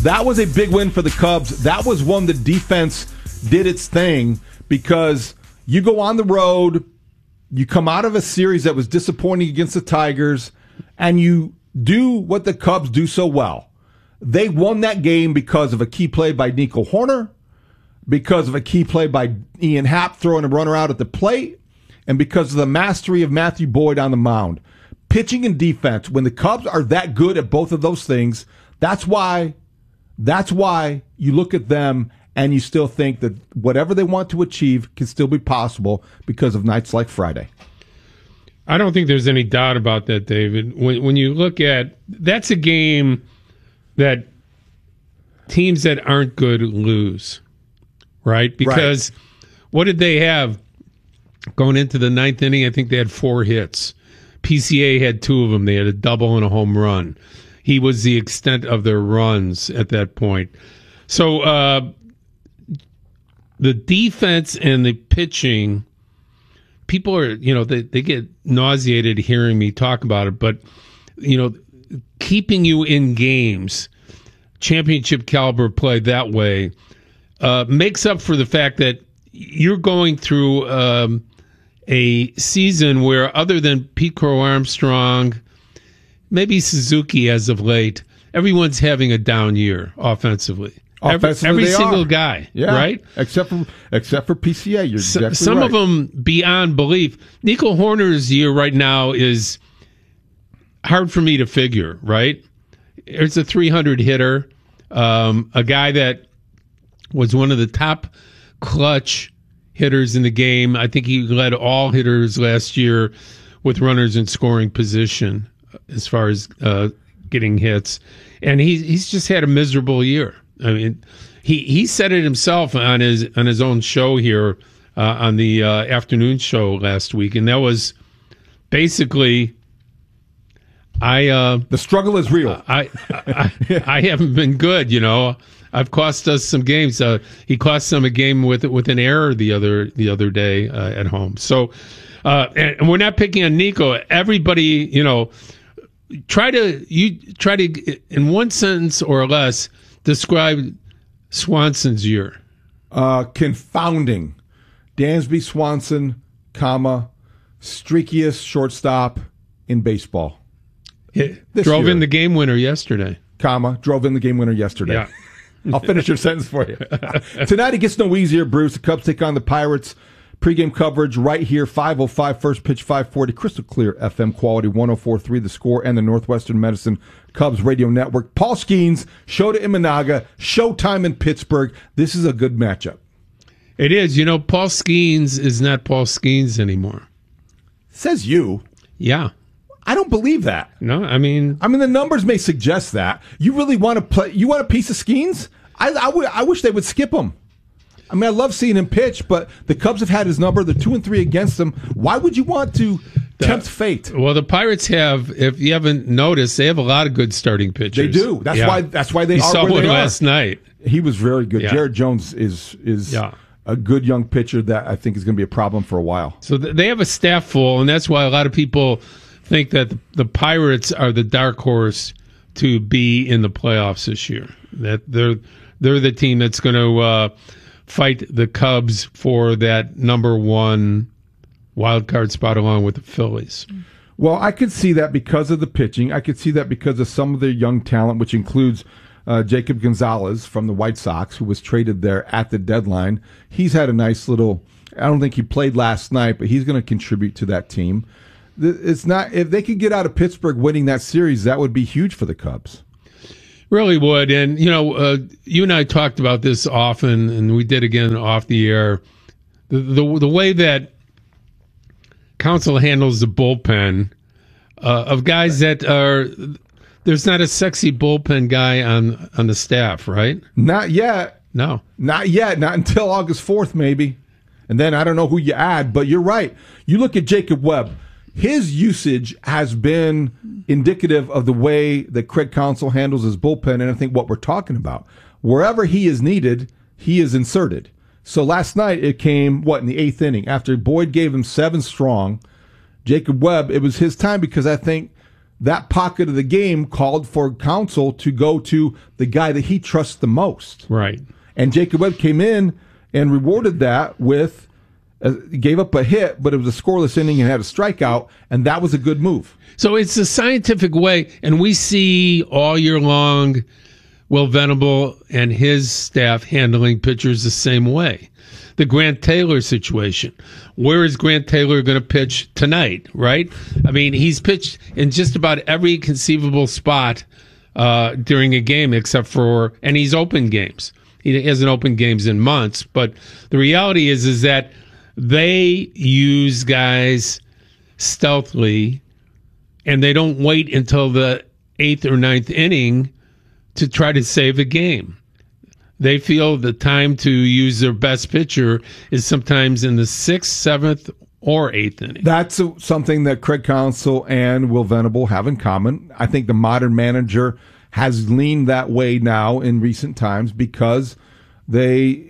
that was a big win for the Cubs. That was one the defense did its thing, because you go on the road, you come out of a series that was disappointing against the Tigers, and you do what the Cubs do so well. They won that game because of a key play by Nico Hoerner, because of a key play by Ian Happ throwing a runner out at the plate, and because of the mastery of Matthew Boyd on the mound. Pitching and defense, when the Cubs are that good at both of those things, that's why you look at them and you still think that whatever they want to achieve can still be possible because of nights like Friday. I don't think there's any doubt about that, David. When you look at, that's a game that teams that aren't good lose, right? Because what did they have going into the ninth inning? I think they had 4 hits. PCA had 2 of them. They had a double and a home run. He was the extent of their runs at that point. So the defense and the pitching, people are, they get nauseated hearing me talk about it, but, keeping you in games, championship caliber play that way, makes up for the fact that you're going through a season where, other than Pete Crow Armstrong, maybe Suzuki as of late, everyone's having a down year offensively. Every single guy, right? Except for PCA, you're exactly right. Some of them beyond belief. Nico Hoerner's year right now is hard for me to figure, right? It's a 300 hitter, a guy that was one of the top clutch hitters in the game. I think he led all hitters last year with runners in scoring position as far as getting hits. And he's just had a miserable year. I mean, he said it himself on his own show here on the afternoon show last week, and that was basically, the struggle is real. I haven't been good, I've cost us some games. He cost them a game with an error the other day at home. So, and we're not picking on Nico. Everybody, try to in one sentence or less describe Swanson's year. Confounding. Dansby Swanson, streakiest shortstop in baseball. Drove in the game winner yesterday. Drove in the game winner yesterday. Yeah. I'll finish your sentence for you. Tonight it gets no easier, Bruce. The Cubs take on the Pirates. Pre-game coverage right here, 5:05, first pitch, 5:40, crystal clear FM quality, 104.3 The Score, and the Northwestern Medicine Cubs Radio Network. Paul Skeens, Shota Imanaga, Showtime in Pittsburgh. This is a good matchup. It is. Paul Skeens is not Paul Skeens anymore. Says you. Yeah. I don't believe that. No, I mean, the numbers may suggest that. You really want to play? You want a piece of Skeens? I wish they would skip him. I love seeing him pitch, but the Cubs have had his number. They're 2-3 against him. Why would you want to tempt fate? Well, the Pirates have, if you haven't noticed, they have a lot of good starting pitchers. They do. That's why they are saw where one they last night. He was very good. Yeah. Jared Jones is a good young pitcher that I think is going to be a problem for a while. So they have a staff full, and that's why a lot of people think that the Pirates are the dark horse to be in the playoffs this year. That they're the team that's going to fight the Cubs for that number 1 wild card spot along with the Phillies. Well, I could see that because of the pitching. I could see that because of some of their young talent, which includes Jacob Gonzalez from the White Sox, who was traded there at the deadline. He's had a nice little, I don't think he played last night, but he's going to contribute to that team. It's not, if they could get out of Pittsburgh winning that series, that would be huge for the Cubs. Really would. And, you and I talked about this often, and we did again off the air. The way that Counsell handles the bullpen of guys that are, there's not a sexy bullpen guy on the staff, right? Not yet. No. Not yet. Not until August 4th, maybe. And then I don't know who you add, but you're right. You look at Jacob Webb. His usage has been indicative of the way that Craig Counsell handles his bullpen, and I think what we're talking about. Wherever he is needed, he is inserted. So last night it came, in the 8th inning? After Boyd gave him 7 strong, Jacob Webb, it was his time because I think that pocket of the game called for Counsell to go to the guy that he trusts the most. Right. And Jacob Webb came in and rewarded that with, gave up a hit, but it was a scoreless inning and had a strikeout, and that was a good move. So it's a scientific way, and we see all year long Will Venable and his staff handling pitchers the same way. The Grant Taylor situation. Where is Grant Taylor going to pitch tonight, right? I mean, he's pitched in just about every conceivable spot during a game except for, and he's opened games. He hasn't opened games in months, but the reality is that they use guys stealthily, and they don't wait until the 8th or 9th inning to try to save a game. They feel the time to use their best pitcher is sometimes in the 6th, 7th, or 8th inning. That's something that Craig Counsell and Will Venable have in common. I think the modern manager has leaned that way now in recent times because but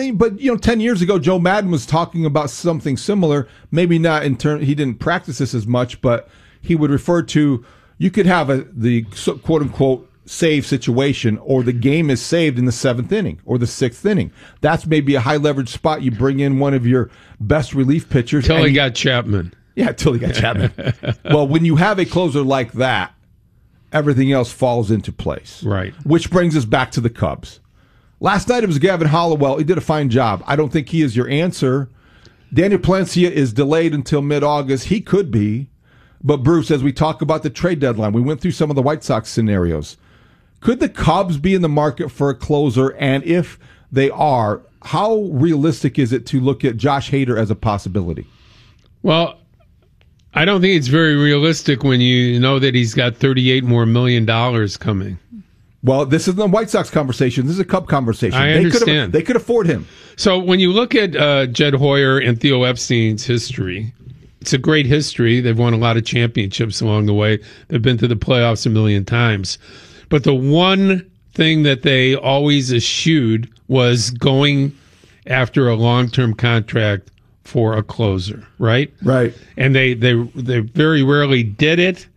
10 years ago, Joe Madden was talking about something similar. Maybe not in turn, he didn't practice this as much, but he would refer to, you could have the quote unquote save situation, or the game is saved in the 7th inning or the 6th inning. That's maybe a high leverage spot. You bring in one of your best relief pitchers. Till he got Chapman. Yeah, till he got Chapman. Well, when you have a closer like that, everything else falls into place. Right. Which brings us back to the Cubs. Last night it was Gavin Hollowell. He did a fine job. I don't think he is your answer. Daniel Palencia is delayed until mid-August. He could be. But Bruce, as we talk about the trade deadline, we went through some of the White Sox scenarios. Could the Cubs be in the market for a closer? And if they are, how realistic is it to look at Josh Hader as a possibility? Well, I don't think it's very realistic when you know that he's got $38 more million coming. Well, this isn't a White Sox conversation. This is a Cub conversation. I understand. They could afford him. So when you look at Jed Hoyer and Theo Epstein's history, it's a great history. They've won a lot of championships along the way. They've been to the playoffs a million times. But the one thing that they always eschewed was going after a long-term contract for a closer, right? Right. And they very rarely did it.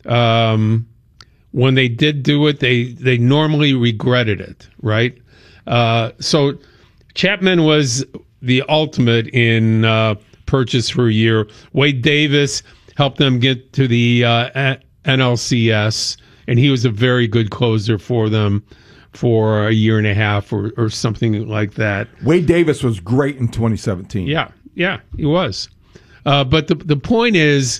When they did do it, they normally regretted it, right? So Chapman was the ultimate in purchase for a year. Wade Davis helped them get to the NLCS, and he was a very good closer for them for a year and a half or something like that. Wade Davis was great in 2017. Yeah, he was. But the point is,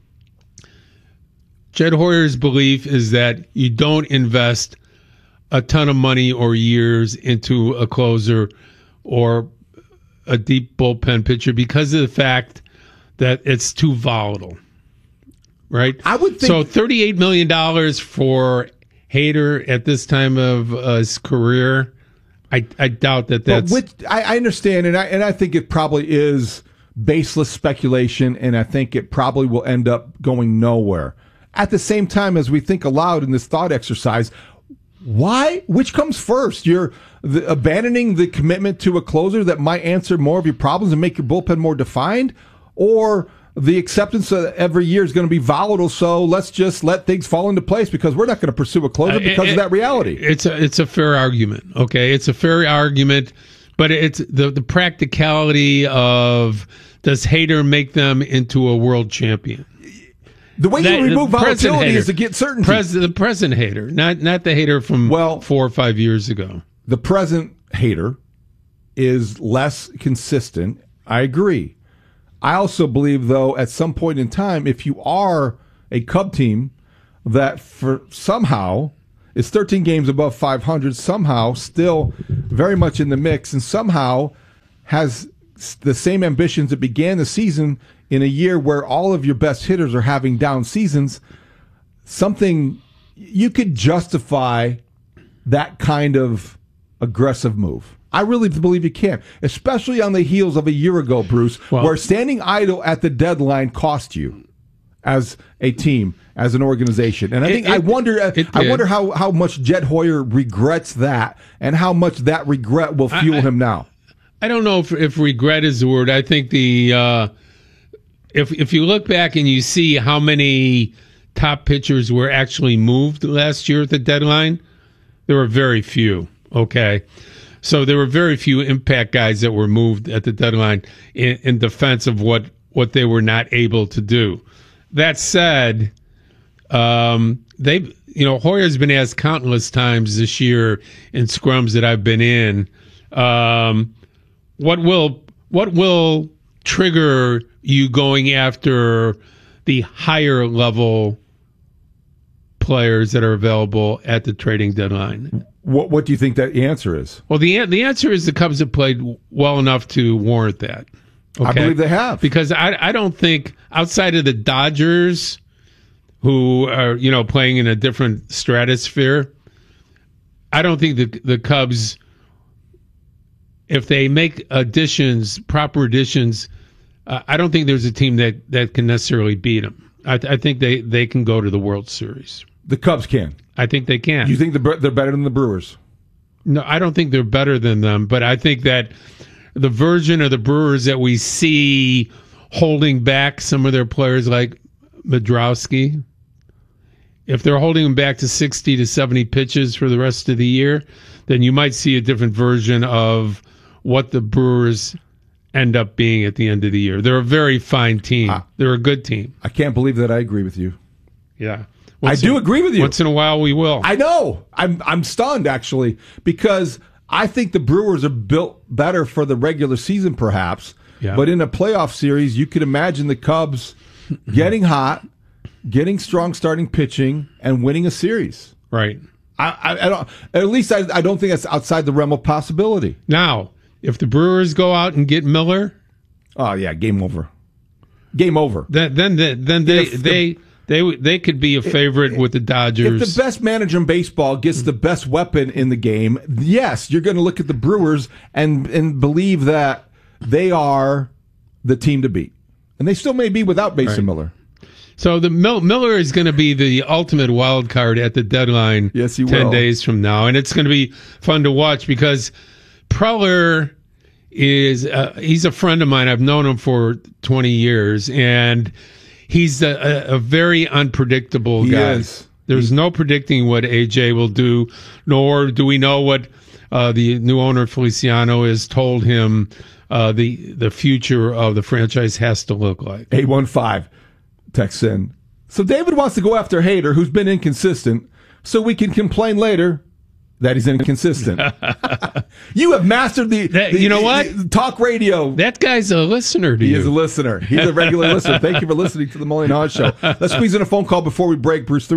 Jed Hoyer's belief is that you don't invest a ton of money or years into a closer or a deep bullpen pitcher because of the fact that it's too volatile, right? I would think so. $38 million for Hader at this time of his career, I doubt that's. I understand, and I think it probably is baseless speculation, and I think it probably will end up going nowhere. At the same time, as we think aloud in this thought exercise, which comes first? You're abandoning the commitment to a closer that might answer more of your problems and make your bullpen more defined, or the acceptance that every year is going to be volatile, so let's just let things fall into place because we're not going to pursue a closer because of that reality. It's a fair argument, okay? It's a fair argument, but it's the practicality of, does Hader make them into a world champion? The way you remove volatility is to get certainty. The present Hader, not the Hader from 4 or 5 years ago. The present Hader is less consistent. I agree. I also believe, though, at some point in time, if you are a Cub team that for somehow is 13 games above 500, somehow still very much in the mix, and somehow has the same ambitions that began the season in a year where all of your best hitters are having down seasons, something you could justify that kind of aggressive move. I really believe you can, especially on the heels of a year ago, Bruce, where standing idle at the deadline cost you as a team, as an organization. And I wonder how much Jed Hoyer regrets that and how much that regret will fuel him now. I don't know if regret is the word. I think if you look back and you see how many top pitchers were actually moved last year at the deadline, there were very few. Okay. So there were very few impact guys that were moved at the deadline in defense of what they were not able to do. That said, Hoyer's been asked countless times this year in scrums that I've been in, what will trigger you going after the higher level players that are available at the trading deadline? What do you think that answer is? Well, the answer is the Cubs have played well enough to warrant that. Okay? I believe they have. Because I don't think, outside of the Dodgers, who are, playing in a different stratosphere, I don't think the Cubs, if they make proper additions, I don't think there's a team that can necessarily beat them. I think they can go to the World Series. The Cubs can. I think they can. You think they're better than the Brewers? No, I don't think they're better than them, but I think that the version of the Brewers that we see holding back some of their players like Modrowski, if they're holding them back to 60 to 70 pitches for the rest of the year, then you might see a different version of what the Brewers end up being at the end of the year. They're a very fine team. They're a good team. I can't believe that I agree with you. Yeah. I do agree with you. Once in a while we will. I know. I'm stunned, actually, because I think the Brewers are built better for the regular season, perhaps. Yeah. But in a playoff series, you could imagine the Cubs getting hot, getting strong starting pitching, and winning a series. Right. I don't. At least I don't think that's outside the realm of possibility. Now, if the Brewers go out and get Miller, oh yeah, game over. Game over. Then they could be a favorite with the Dodgers. If the best manager in baseball gets the best weapon in the game, yes, you're going to look at the Brewers and believe that they are the team to beat, and they still may be without Mason Miller. So the Miller is going to be the ultimate wild card at the deadline. Yes, he 10 will. days from now, and it's going to be fun to watch because Preller is he's a friend of mine. I've known him for 20 years, and he's a very unpredictable guy. Is. There's no predicting what AJ will do, nor do we know what the new owner Feliciano has told him the future of the franchise has to look like. 815 text in. So David wants to go after Hader, who's been inconsistent, so we can complain later that he's inconsistent. You have mastered you know what? Talk radio. That guy's a listener to you. He is a listener. He's a regular listener. Thank you for listening to the Mully and Haw Show. Let's squeeze in a phone call before we break. Bruce,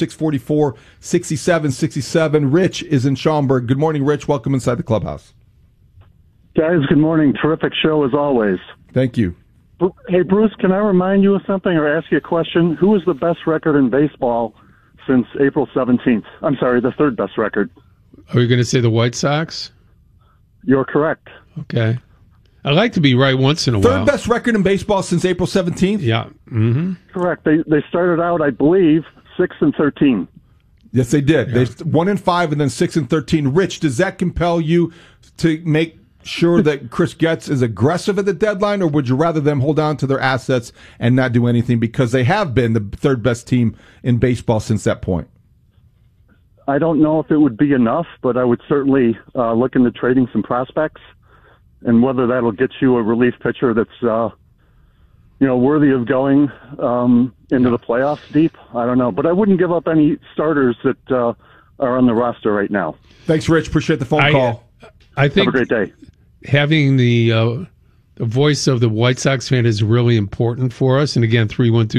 312-644-6767. Rich is in Schaumburg. Good morning, Rich. Welcome inside the clubhouse. Guys, good morning. Terrific show as always. Thank you. Hey, Bruce, can I remind you of something or ask you a question? Who is the best record in baseball since April 17th? I'm sorry, the third best record. Are you going to say the White Sox? You're correct. Okay. I like to be right once in a while. Third best record in baseball since April 17th? Yeah. Mm-hmm. Correct. They started out, I believe, 6-13. Yes, they did. Yeah. They 1-5 and then 6-13. Rich, does that compel you to make sure that Chris Getz is aggressive at the deadline, or would you rather them hold on to their assets and not do anything because they have been the third best team in baseball since that point? I don't know if it would be enough, but I would certainly look into trading some prospects, and whether that'll get you a relief pitcher that's worthy of going into the playoffs deep. I don't know, but I wouldn't give up any starters that are on the roster right now. Thanks, Rich. Appreciate the phone call. I think have a great day. Having the voice of the White Sox fan is really important for us. And again,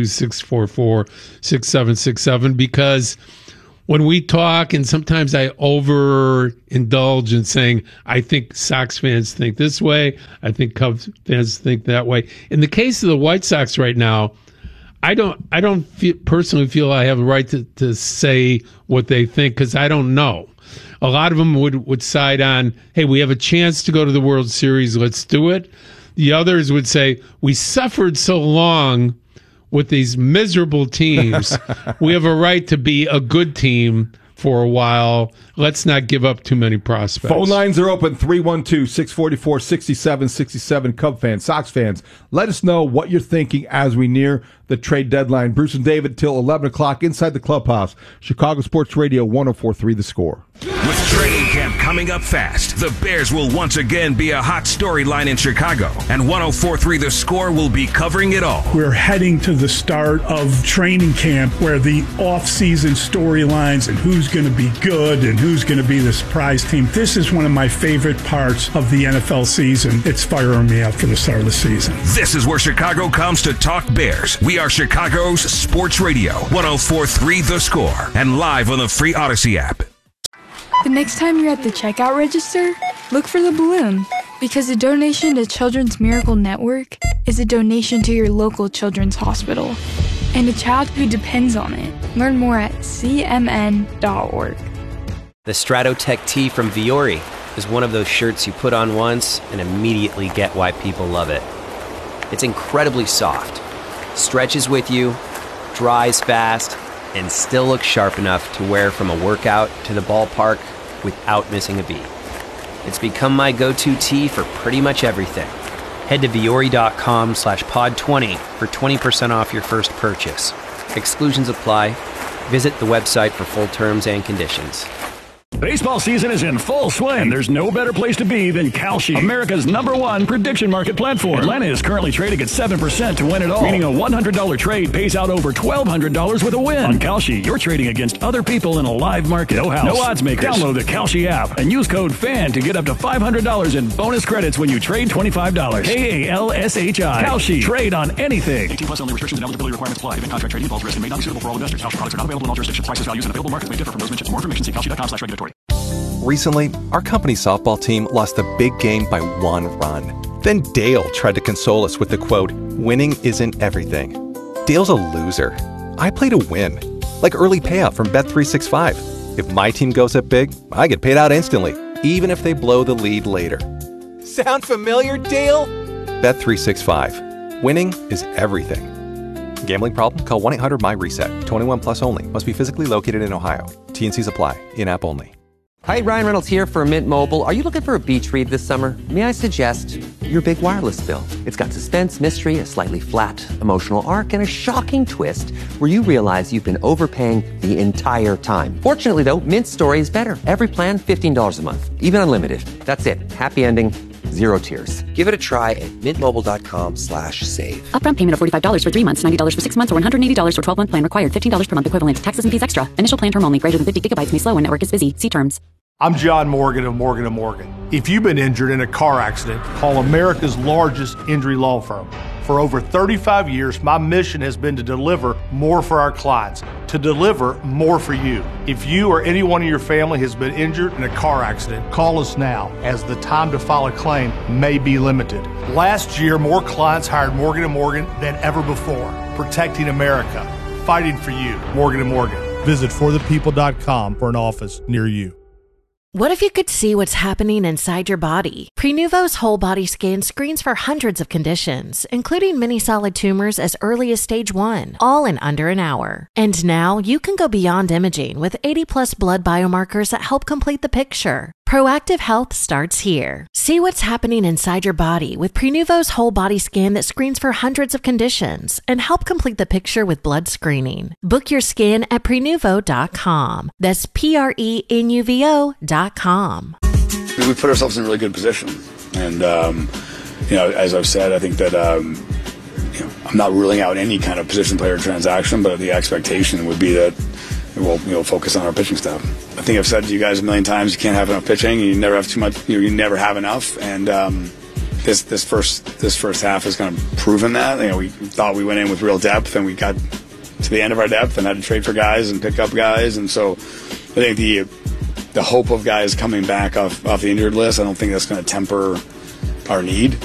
312-644-6767, because when we talk, and sometimes I overindulge in saying, I think Sox fans think this way, I think Cubs fans think that way. In the case of the White Sox right now, I don't personally feel I have a right to say what they think, because I don't know. A lot of them would side on, hey, we have a chance to go to the World Series, let's do it. The others would say, we suffered so long with these miserable teams. We have a right to be a good team for a while. Let's not give up too many prospects. Phone lines are open, 312-644-6767. Cub fans, Sox fans, let us know what you're thinking as we near the trade deadline. Bruce and David till 11 o'clock inside the clubhouse. Chicago Sports Radio 104.3 The Score. With training camp coming up fast, the Bears will once again be a hot storyline in Chicago, and 104.3 The Score will be covering it all. We're heading to the start of training camp where the off-season storylines and who's going to be good and who's going to be the surprise team. This is one of my favorite parts of the NFL season. It's firing me up for the start of the season. This is where Chicago comes to talk Bears. We are Chicago's Sports Radio, 104.3 The Score, and live on the free Odyssey app. The next time you're at the checkout register, look for the balloon, because a donation to Children's Miracle Network is a donation to your local children's hospital and a child who depends on it. Learn more at cmn.org. The Stratotech tee from Viore is one of those shirts you put on once and immediately get why people love it. It's incredibly soft, stretches with you, dries fast, and still looks sharp enough to wear from a workout to the ballpark without missing a beat. It's become my go-to tee for pretty much everything. Head to Viore.com/pod20 for 20% off your first purchase. Exclusions apply. Visit the website for full terms and conditions. Baseball season is in full swing. There's no better place to be than Kalshi, America's #1 prediction market platform. Atlanta is currently trading at 7% to win it all, meaning a $100 trade pays out over $1,200 with a win. On Kalshi, you're trading against other people in a live market. No house, no odds makers. Download the Kalshi app and use code FAN to get up to $500 in bonus credits when you trade $25. KALSHI. Kalshi. Trade on anything. 18+ only. Restrictions and eligibility requirements apply. Event contract trading involves risk and may not be suitable for all investors. Kalshi products are not available in all jurisdictions. Prices, values, and available markets may differ from those mentioned. For more information, see Kalshi.com/regulatory. Recently, our company softball team lost a big game by 1 run. Then Dale tried to console us with the quote, "Winning isn't everything." Dale's a loser. I play to win. Like early payout from Bet365. If my team goes up big, I get paid out instantly, even if they blow the lead later. Sound familiar, Dale? Bet365. Winning is everything. Gambling problem? Call 1-800-MY-RESET. 21 plus only. Must be physically located in Ohio. T&Cs apply. In-app only. Hi, Ryan Reynolds here for Mint Mobile. Are you looking for a beach read this summer? May I suggest your big wireless bill? It's got suspense, mystery, a slightly flat emotional arc, and a shocking twist where you realize you've been overpaying the entire time. Fortunately, though, Mint's story is better. Every plan, $15 a month. Even unlimited. That's it. Happy ending. Zero tears. Give it a try at mintmobile.com/save. Upfront payment of $45 for 3 months, $90 for 6 months, or $180 for 12-month plan required. $15 per month equivalent. Taxes and fees extra. Initial plan term only. Greater than 50 gigabytes may slow when network is busy. See terms. I'm John Morgan of Morgan & Morgan. If you've been injured in a car accident, call America's largest injury law firm. For over 35 years, my mission has been to deliver more for our clients, to deliver more for you. If you or anyone in your family has been injured in a car accident, call us now, as the time to file a claim may be limited. Last year, more clients hired Morgan & Morgan than ever before, protecting America, fighting for you. Morgan & Morgan. Visit forthepeople.com for an office near you. What if you could see what's happening inside your body? Prenuvo's whole body scan screens for hundreds of conditions, including many solid tumors as early as stage 1, all in under an hour. And now you can go beyond imaging with 80+ blood biomarkers that help complete the picture. Proactive health starts here. See what's happening inside your body with Prenuvo's whole body scan that screens for hundreds of conditions and help complete the picture with blood screening. Book your scan at Prenuvo.com. That's Prenuvo.com. We put ourselves in a really good position. And, as I've said, I think that, I'm not ruling out any kind of position player transaction, but the expectation would be that we'll focus on our pitching staff. I think I've said to you guys a million times, you can't have enough pitching. You never have too much. You never have enough. And this first half has kind of proven that. We thought we went in with real depth, and we got to the end of our depth and had to trade for guys and pick up guys. And so I think the hope of guys coming back off the injured list, I don't think that's going to temper our need.